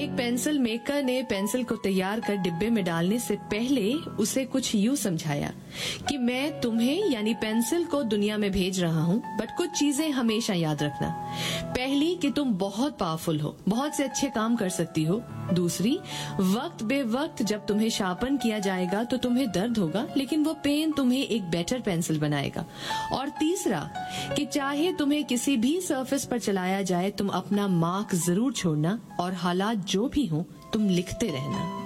एक pencil maker ने pencil को तैयार कर डिब्बे में डालने से पहले उसे कुछ यूं समझाया कि मैं तुम्हें यानी पेंसिल को दुनिया में भेज रहा हूँ, बट कुछ चीजें हमेशा याद रखना। पहली कि तुम बहुत पावरफुल हो, बहुत से अच्छे काम कर सकती हो। दूसरी, वक्त बेवक्त जब तुम्हें शार्पन किया जाएगा तो तुम्हें दर्द होगा, लेकिन वो पेन तुम्हें एक बेटर पेंसिल बनाएगा। और तीसरा कि चाहे तुम्हें किसी भी सरफेस पर चलाया जाए, तुम अपना मार्क जरूर छोड़ना और हालात जो भी हो तुम लिखते रहना।